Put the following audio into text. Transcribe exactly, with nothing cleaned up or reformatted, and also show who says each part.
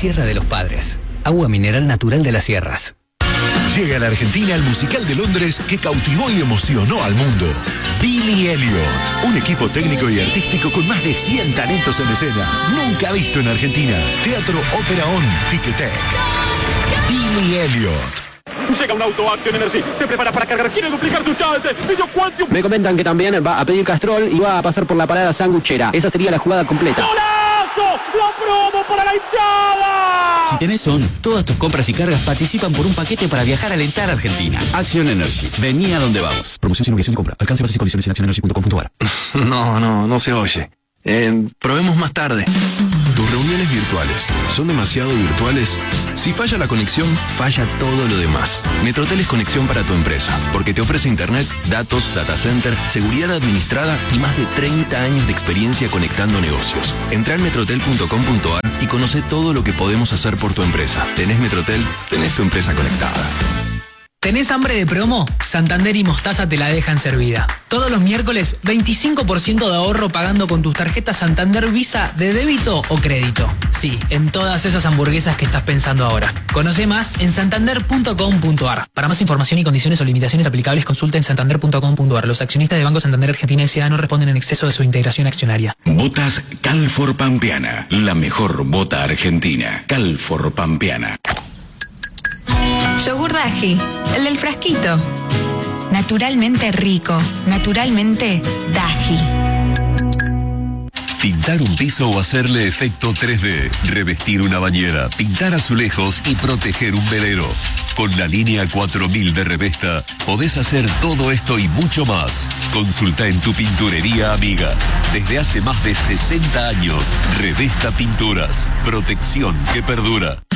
Speaker 1: Sierra de los Padres. Agua mineral natural de las sierras.
Speaker 2: Llega a la Argentina el musical de Londres que cautivó y emocionó al mundo. Billy Elliot, un equipo técnico y artístico con más de cien talentos en escena. Nunca visto en Argentina. Teatro Ópera On, Ticketek. Billy Elliot.
Speaker 3: Llega un auto Action Energy, se prepara para cargar, quiere duplicar su chance. Quantum.
Speaker 4: Me comentan que también va a pedir Castrol y va a pasar por la parada sanguchera. Esa sería la jugada completa.
Speaker 3: ¡Golazo! ¡La promo para la hinchada!
Speaker 5: Si tenés ON, todas tus compras y cargas participan por un paquete para viajar a alentar a Argentina. Action Energy. Vení a donde vamos. Promoción sin obligación de compra. Alcance bases y condiciones en action energy punto com punto a r.
Speaker 6: No, no, no se oye. Eh, probemos más tarde.
Speaker 7: ¿Tus reuniones virtuales son demasiado virtuales? Si falla la conexión, falla todo lo demás. Metrotel es conexión para tu empresa, porque te ofrece internet, datos, data center, seguridad administrada y más de treinta años de experiencia conectando negocios. Entrá en metrotel punto com punto a r y conoce todo lo que podemos hacer por tu empresa. Tenés Metrotel, tenés tu empresa conectada.
Speaker 8: ¿Tenés hambre de promo? Santander y Mostaza te la dejan servida. Todos los miércoles, veinticinco por ciento de ahorro pagando con tus tarjetas Santander Visa de débito o crédito. Sí, en todas esas hamburguesas que estás pensando ahora. Conoce más en santander punto com punto a r. Para más información y condiciones o limitaciones aplicables, consulta en santander punto com punto a r. Los accionistas de Banco Santander Argentina S A no responden en exceso de su integración accionaria.
Speaker 9: Botas Calfor Pampeana, la mejor bota argentina. Calfor Pampeana.
Speaker 10: Yogur Daji, el del frasquito. Naturalmente rico, naturalmente Daji.
Speaker 11: Pintar un piso o hacerle efecto tres D, revestir una bañera, pintar azulejos y proteger un velero. Con la línea cuatro mil de Revesta podés hacer todo esto y mucho más. Consulta en tu pinturería amiga. Desde hace más de sesenta años, Revesta Pinturas. Protección que perdura.